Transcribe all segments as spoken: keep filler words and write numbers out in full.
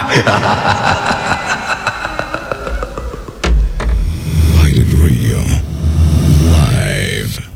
Pirate Radio Live.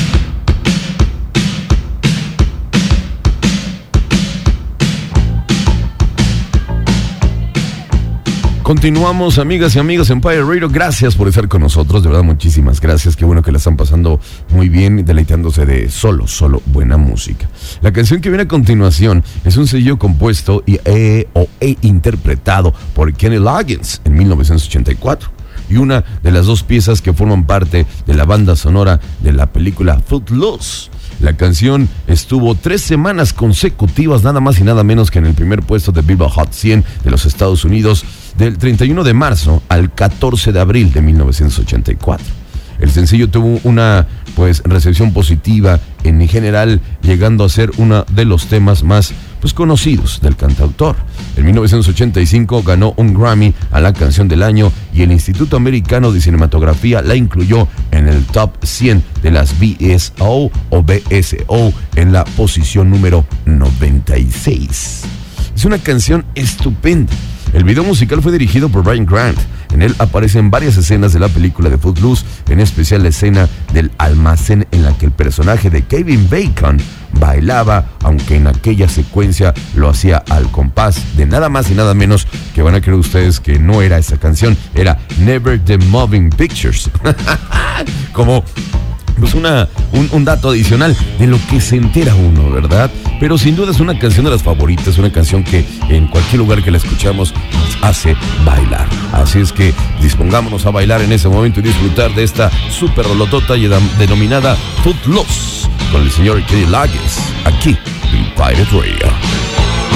Continuamos, amigas y amigos en Pirate Radio. Gracias por estar con nosotros, de verdad muchísimas gracias. Qué bueno que la están pasando muy bien, deleitándose de solo, solo buena música. La canción que viene a continuación es un sello compuesto y e, o, e interpretado por Kenny Loggins en mil novecientos ochenta y cuatro. Y una de las dos piezas que forman parte de la banda sonora de la película Footloose. La canción estuvo tres semanas consecutivas, nada más y nada menos que en el primer puesto de Billboard Hot cien de los Estados Unidos, del treinta y uno de marzo al catorce de abril de mil novecientos ochenta y cuatro. El sencillo tuvo una pues recepción positiva en general, llegando a ser uno de los temas más pues conocidos del cantautor. En mil novecientos ochenta y cinco ganó un Grammy a la canción del año y el Instituto Americano de Cinematografía la incluyó en el top cien de las B S O o B S O en la posición número noventa y seis. Es una canción estupenda. El video musical fue dirigido por Brian Grant. En él aparecen varias escenas de la película de Footloose, en especial la escena del almacén en la que el personaje de Kevin Bacon bailaba, aunque en aquella secuencia lo hacía al compás de nada más y nada menos que van a creer ustedes que no era esa canción, era Never the Moving Pictures. Como pues una, un, un dato adicional de lo que se entera uno, ¿verdad? Pero sin duda es una canción de las favoritas, una canción que en cualquier lugar que la escuchamos nos hace bailar. Así es que dispongámonos a bailar en ese momento y disfrutar de esta super rolotota denominada Footloose con el señor Kenny Loggins, aquí en Pirate Radio.